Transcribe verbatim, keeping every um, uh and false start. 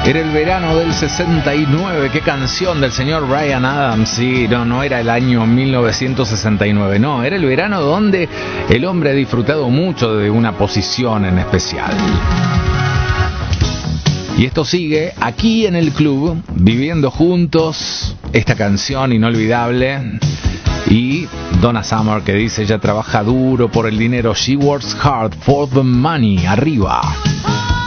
Era el verano del sesenta y nueve. Qué canción del señor Bryan Adams. Sí, no, no era el año mil novecientos sesenta y nueve. No, era el verano donde el hombre ha disfrutado mucho de una posición en especial. Y esto sigue aquí en el club, viviendo juntos esta canción inolvidable. Y Donna Summer, que dice: ella trabaja duro por el dinero. She works hard for the money. Arriba.